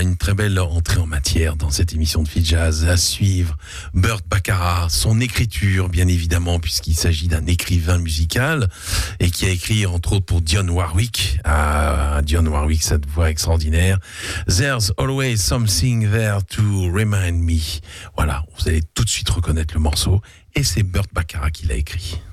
une très belle entrée en matière dans cette émission de Fil Jazz. À suivre, Burt Bacharach, son écriture, bien évidemment, puisqu'il s'agit d'un écrivain musical et qui a écrit, entre autres, pour Dionne Warwick. Dionne Warwick, cette voix extraordinaire. There's always something there to remind me. Voilà, vous allez tout de suite reconnaître le morceau et c'est Burt Bacharach qui l'a écrit.